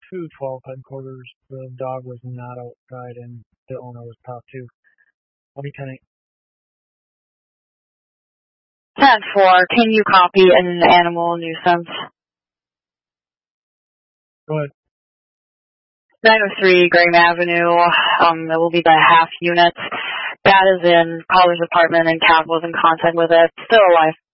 212 headquarters. The dog was not outside and the owner was top 2. Lieutenant. 10-4, can you copy an animal nuisance? Go ahead. 903 Graham Avenue. It will be by half units. That is in Caller's apartment and Cav was in contact with it. Still alive.